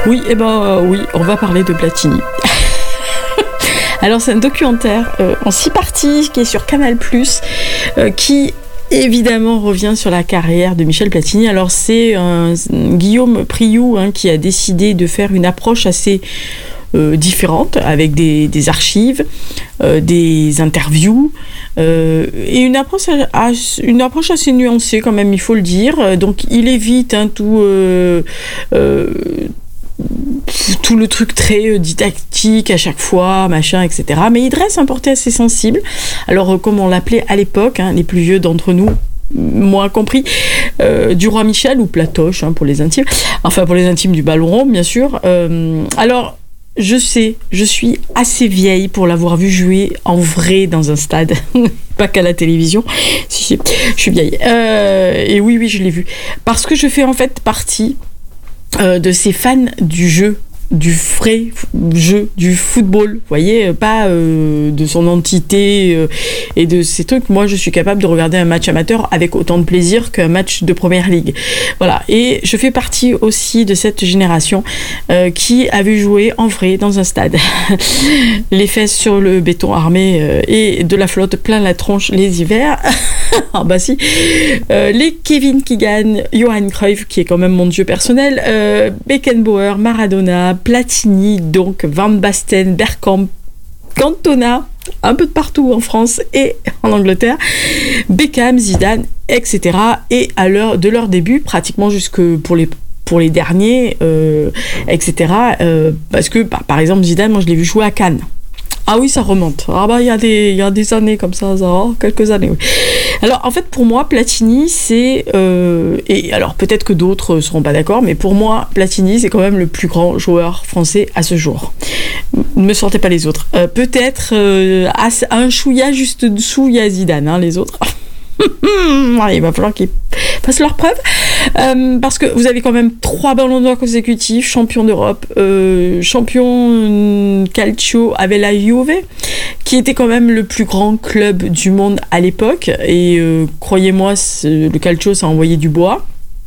Oui, oui, on va parler de Platini. Alors c'est un documentaire en 6 parties qui est sur Canal+, qui évidemment revient sur la carrière de Michel Platini. Alors c'est Guillaume Priou qui a décidé de faire une approche assez différente, avec des archives, des interviews, et une approche assez nuancée quand même, il faut le dire. Donc il évite tout le truc très didactique à chaque fois, machin, etc. Mais il dresse un portrait assez sensible. Alors, comme on l'appelait à l'époque, les plus vieux d'entre nous, moi compris, du roi Michel, ou Platoche pour les intimes. Enfin, pour les intimes du ballon rond, bien sûr. Alors, je sais, je suis assez vieille pour l'avoir vu jouer en vrai dans un stade, pas qu'à la télévision. Si, je suis vieille. Et oui, je l'ai vu. Parce que je fais en fait partie de ces fans du jeu, du vrai jeu, du football, vous voyez, pas de son entité et de ces trucs. Moi, je suis capable de regarder un match amateur avec autant de plaisir qu'un match de Première Ligue. Voilà, et je fais partie aussi de cette génération qui a vu jouer en vrai dans un stade les fesses sur le béton armé et de la flotte plein la tronche les hivers. Ah bah si. Les Kevin Keegan, Johan Cruyff, qui est quand même mon dieu personnel, Beckenbauer, Maradona, Platini, donc Van Basten, Bergkamp, Cantona, un peu de partout en France et en Angleterre, Beckham, Zidane, etc. Et de leur début, pratiquement jusque pour les derniers, etc. Parce que, par exemple, Zidane, moi je l'ai vu jouer à Cannes. Ah oui, ça remonte. Ah bah il y a des années comme ça, quelques années. Oui. Alors en fait pour moi Platini c'est et alors peut-être que d'autres seront pas d'accord, mais pour moi Platini c'est quand même le plus grand joueur français à ce jour. Ne me sortez pas les autres. Peut-être à un chouïa juste dessous il y a Zidane, les autres. Il va falloir qu'ils fassent leur preuve parce que vous avez quand même 3 ballons d'or consécutifs, champion d'Europe, champion calcio avec la Juve, qui était quand même le plus grand club du monde à l'époque, et croyez-moi le calcio ça a envoyé du bois.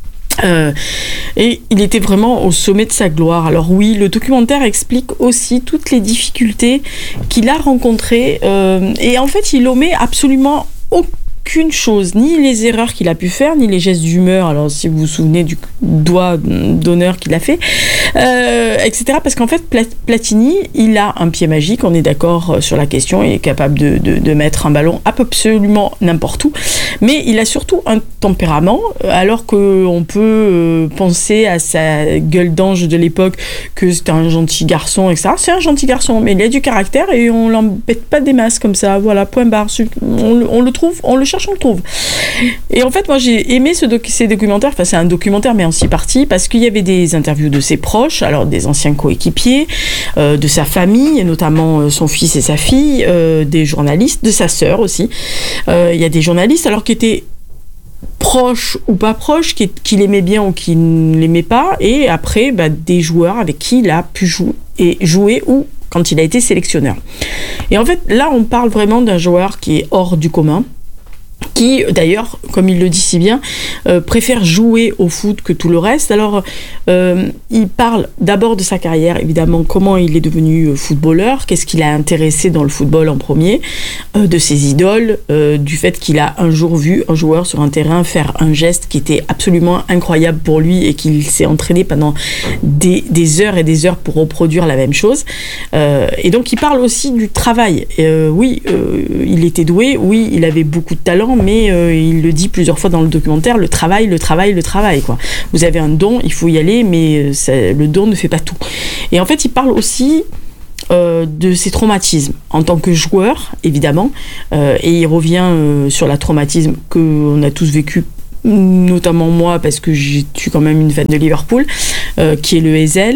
Et il était vraiment au sommet de sa gloire. Alors oui, le documentaire explique aussi toutes les difficultés qu'il a rencontrées, et en fait il omet absolument aucune chose, ni les erreurs qu'il a pu faire, ni les gestes d'humeur, alors si vous vous souvenez du doigt d'honneur qu'il a fait, etc. Parce qu'en fait, Platini, il a un pied magique, on est d'accord sur la question, il est capable de mettre un ballon absolument n'importe où, mais il a surtout un tempérament, alors qu'on peut penser à sa gueule d'ange de l'époque, que c'est un gentil garçon, etc. C'est un gentil garçon, mais il a du caractère et on l'embête pas des masses comme ça, voilà, point barre. On le trouve, on le cherche, on le trouve. Et en fait, moi, j'ai aimé ces documentaires. Enfin, c'est un documentaire, mais en 6 parties, parce qu'il y avait des interviews de ses proches, alors des anciens coéquipiers, de sa famille, notamment son fils et sa fille, des journalistes, de sa sœur aussi. Il y a des journalistes, alors qui étaient proches ou pas proches, qu'il aimait bien ou qu'il ne l'aimait pas, et après, des joueurs avec qui il a pu jouer ou quand il a été sélectionneur. Et en fait, là, on parle vraiment d'un joueur qui est hors du commun, qui d'ailleurs, comme il le dit si bien, préfère jouer au foot que tout le reste. Alors, il parle d'abord de sa carrière, évidemment, comment il est devenu footballeur, qu'est-ce qui l'a intéressé dans le football en premier, de ses idoles, du fait qu'il a un jour vu un joueur sur un terrain faire un geste qui était absolument incroyable pour lui et qu'il s'est entraîné pendant des heures et des heures pour reproduire la même chose. Et donc, il parle aussi du travail. Oui, il était doué, oui, il avait beaucoup de talent, mais il le dit plusieurs fois dans le documentaire, le travail, quoi. Vous avez un don, il faut y aller, mais le don ne fait pas tout. Et en fait, il parle aussi de ses traumatismes en tant que joueur, évidemment, et il revient sur le traumatisme qu'on a tous vécu, notamment moi, parce que je suis quand même une fan de Liverpool, qui est le Ezel,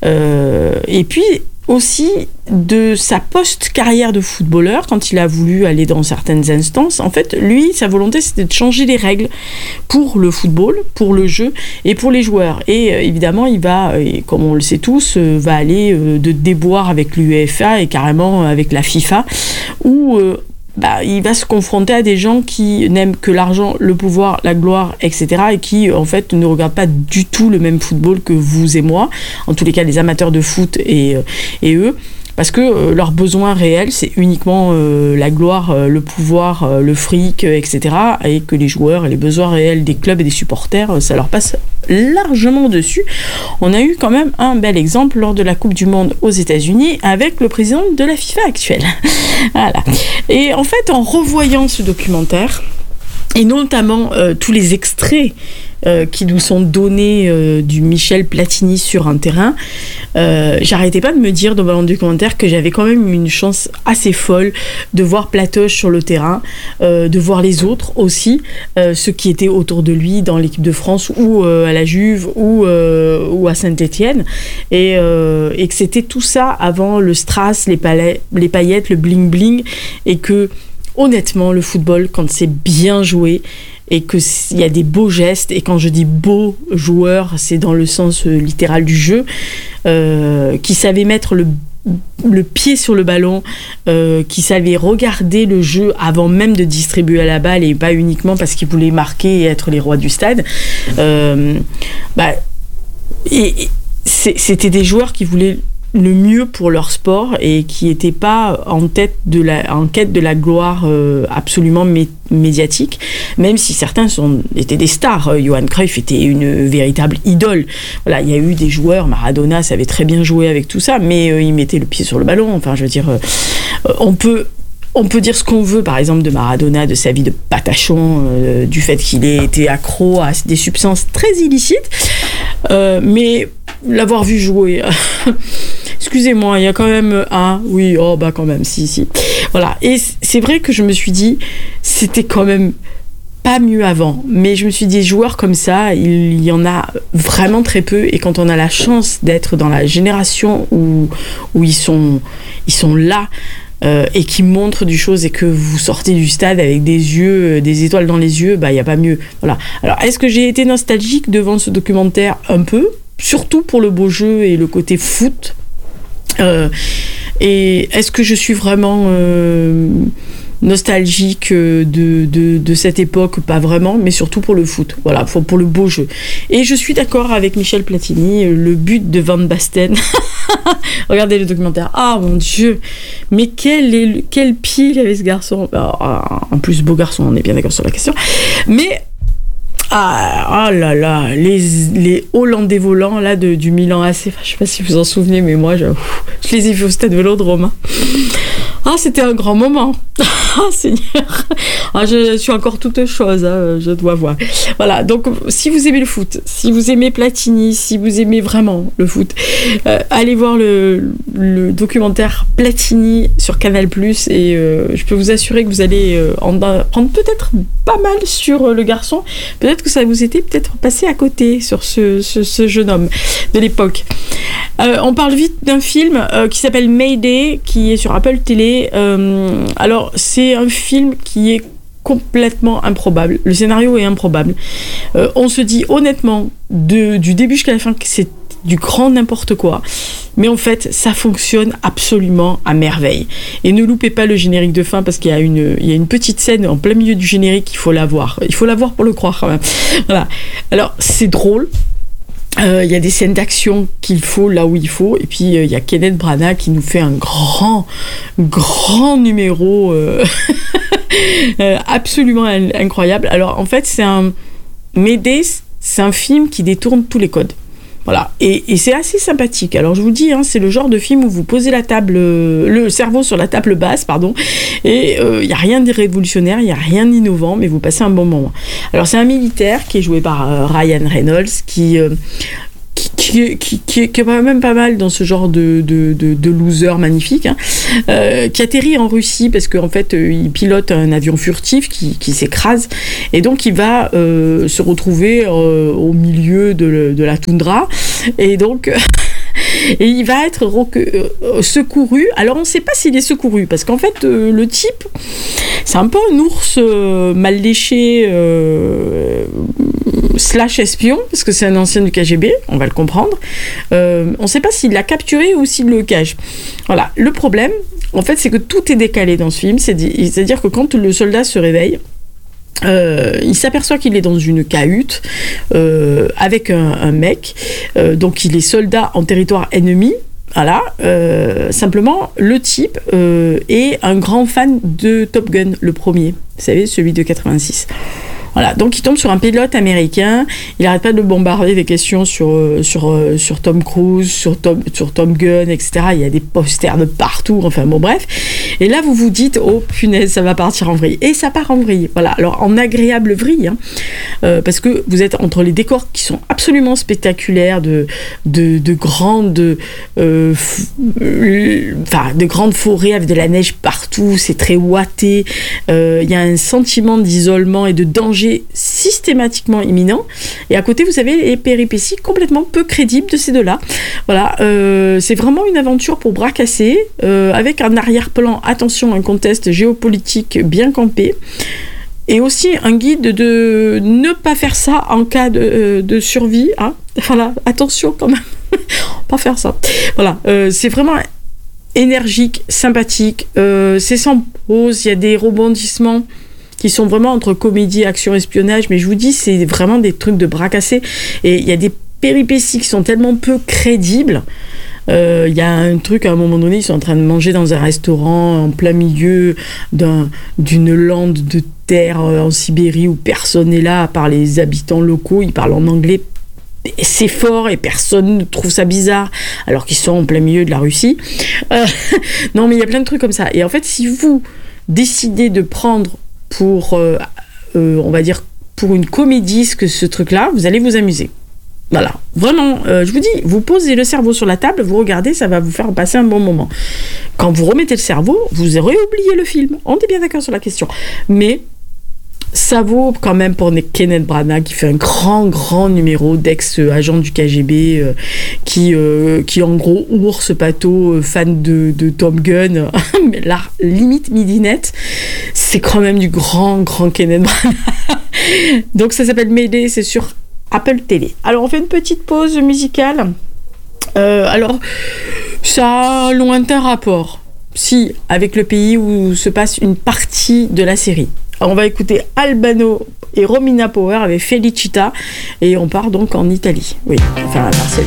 et puis aussi de sa post-carrière de footballeur, quand il a voulu aller dans certaines instances. En fait, lui, sa volonté, c'était de changer les règles pour le football, pour le jeu et pour les joueurs. Et évidemment, il va, comme on le sait tous, va aller de déboire avec l'UEFA et carrément avec la FIFA, où il va se confronter à des gens qui n'aiment que l'argent, le pouvoir, la gloire, etc. et qui, en fait, ne regardent pas du tout le même football que vous et moi. En tous les cas, les amateurs de foot et eux. Parce que leurs besoins réels, c'est uniquement la gloire, le pouvoir, le fric, etc. Et que les joueurs et les besoins réels des clubs et des supporters, ça leur passe largement dessus. On a eu quand même un bel exemple lors de la Coupe du Monde aux États-Unis avec le président de la FIFA actuel. Voilà. Et en fait, en revoyant ce documentaire, et notamment tous les extraits qui nous sont donnés du Michel Platini sur un terrain, j'arrêtais pas de me dire dans mon documentaire que j'avais quand même une chance assez folle de voir Platoche sur le terrain, de voir les autres aussi, ceux qui étaient autour de lui dans l'équipe de France ou à la Juve ou à Saint-Étienne, et que c'était tout ça avant le strass, les paillettes, le bling-bling, et que honnêtement, le football, quand c'est bien joué et qu'il y a des beaux gestes, et quand je dis beaux joueurs, c'est dans le sens littéral du jeu, qui savaient mettre le pied sur le ballon, qui savaient regarder le jeu avant même de distribuer la balle, et pas uniquement parce qu'ils voulaient marquer et être les rois du stade. C'était des joueurs qui voulaient le mieux pour leur sport et qui n'étaient pas en quête de la gloire absolument médiatique, même si certains étaient des stars. Johan Cruyff était une véritable idole. Voilà, il y a eu des joueurs, Maradona savait très bien jouer avec tout ça, mais il mettait le pied sur le ballon. Enfin, je veux dire, on peut dire ce qu'on veut, par exemple, de Maradona, de sa vie de patachon, du fait qu'il ait été accro à des substances très illicites, mais l'avoir vu jouer... Excusez-moi, il y a quand même quand même, si. Voilà, et c'est vrai que je me suis dit, c'était quand même pas mieux avant, mais je me suis dit, des joueurs comme ça, il y en a vraiment très peu, et quand on a la chance d'être dans la génération où ils sont là, et qui montrent du chose, et que vous sortez du stade avec des yeux, des étoiles dans les yeux, il n'y a pas mieux. Voilà. Alors, est-ce que j'ai été nostalgique devant ce documentaire? Un peu, surtout pour le beau jeu et le côté foot. Et est-ce que je suis vraiment nostalgique de cette époque? Pas vraiment, mais surtout pour le foot, voilà, pour le beau jeu. Et je suis d'accord avec Michel Platini, le but de Van Basten. Regardez le documentaire. Ah mon Dieu, mais quel pied il avait ce garçon. En plus, beau garçon, on est bien d'accord sur la question. Mais là là, les Hollandais volants là du Milan AC, je sais pas si vous en souvenez, mais moi je les ai vus au stade Vélodrome. Ah, c'était un grand moment. Ah, Seigneur. Ah, je suis encore toute chose, je dois voir. Voilà, donc si vous aimez le foot, si vous aimez Platini, si vous aimez vraiment le foot, allez voir le documentaire Platini sur Canal+, et je peux vous assurer que vous allez en prendre peut-être pas mal sur le garçon. Peut-être que ça vous était peut-être passé à côté sur ce jeune homme de l'époque. On parle vite d'un film qui s'appelle Mayday, qui est sur Apple Télé. Alors, c'est un film qui est complètement improbable. Le scénario est improbable. On se dit honnêtement, du début jusqu'à la fin, que c'est du grand n'importe quoi. Mais en fait, ça fonctionne absolument à merveille. Et ne loupez pas le générique de fin, parce qu'il y a une petite scène en plein milieu du générique, il faut la voir. Il faut la voir pour le croire quand même. Voilà. Alors, c'est drôle. Il y a des scènes d'action qu'il faut là où il faut, et puis il y a Kenneth Branagh qui nous fait un grand numéro absolument incroyable. Alors en fait, Mayday, c'est un film qui détourne tous les codes. Voilà, et c'est assez sympathique. Alors je vous dis, c'est le genre de film où vous posez le cerveau sur la table basse, et il n'y a rien de révolutionnaire, il n'y a rien d'innovant, mais vous passez un bon moment. Alors c'est un militaire qui est joué par Ryan Reynolds, qui est quand même pas mal dans ce genre de loser magnifique, qui atterrit en Russie parce qu'en fait il pilote un avion furtif qui s'écrase, et donc il va se retrouver au milieu de la toundra, et donc Et il va être secouru. Alors on ne sait pas s'il est secouru, parce qu'en fait le type, c'est un peu un ours mal léché / espion, parce que c'est un ancien du KGB, on va le comprendre. On ne sait pas s'il l'a capturé ou s'il le cache. Voilà, le problème, en fait, c'est que tout est décalé dans ce film, c'est-à-dire que quand le soldat se réveille, il s'aperçoit qu'il est dans une cahute avec un mec, donc il est soldat en territoire ennemi. Voilà, simplement le type est un grand fan de Top Gun, le premier, vous savez, celui de 86. Voilà, donc il tombe sur un pilote américain, il n'arrête pas de bombarder des questions sur Tom Cruise, sur Top Gun, etc. Il y a des posters de partout, enfin bon bref. Et là vous vous dites, oh punaise, ça va partir en vrille. Et ça part en vrille, voilà. Alors en agréable vrille, parce que vous êtes entre les décors qui sont absolument spectaculaires, de grandes forêts avec de la neige partout, c'est très ouaté, il y a un sentiment d'isolement et de danger systématiquement imminent, et à côté vous avez les péripéties complètement peu crédibles de ces deux-là. Voilà, c'est vraiment une aventure pour bras cassés, avec un arrière-plan, attention, un contexte géopolitique bien campé, et aussi un guide de ne pas faire ça en cas de survie, hein. Voilà, attention quand même, pas faire ça. Voilà, c'est vraiment énergique, sympathique, c'est sans pause, il y a des rebondissements qui sont vraiment entre comédie, action, espionnage, mais je vous dis, c'est vraiment des trucs de bras cassés, et il y a des péripéties qui sont tellement peu crédibles. Il y a un truc, à un moment donné, ils sont en train de manger dans un restaurant en plein milieu d'une lande de terre en Sibérie où personne n'est là, à part les habitants locaux, ils parlent en anglais. C'est fort et personne ne trouve ça bizarre alors qu'ils sont en plein milieu de la Russie. Non, mais il y a plein de trucs comme ça. Et en fait, si vous décidez de prendre pour, on va dire, pour une comédie, ce truc-là, vous allez vous amuser. Voilà, vraiment, je vous dis, vous posez le cerveau sur la table, vous regardez, ça va vous faire passer un bon moment. Quand vous remettez le cerveau, vous aurez oublié le film. On est bien d'accord sur la question. Mais ça vaut quand même pour Kenneth Branagh, qui fait un grand numéro d'ex-agent du KGB, qui en gros ours pato, fan de Top Gun, mais là, limite midinette, c'est quand même du grand Kenneth Branagh. Donc ça s'appelle Mayday, c'est sur Apple TV. Alors on fait une petite pause musicale. Alors ça a un lointain rapport, si, avec le pays où se passe une partie de la série. Alors on va écouter Albano et Romina Power avec Felicita, et on part donc en Italie. Oui, enfin à Marseille.